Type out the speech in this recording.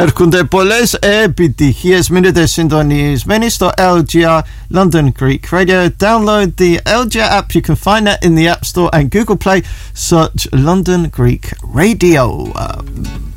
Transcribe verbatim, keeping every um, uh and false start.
έρχονται πολλές επιτυχίες. Μείνετε συντονισμένοι στο L G R London Greek Radio. Download the L G R app. You can find that in the App Store and Google Play. Search London Greek Radio. Uh,